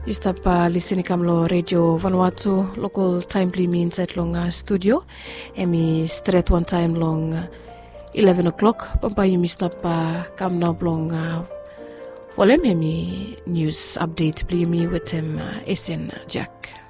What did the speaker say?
You stop listening kamlo Radio Vanuatu local time pli means at long studio. Emi straight one time long 11 o'clock. Pampa you stop kam now long volume emi news update pli me with him Esen Jack.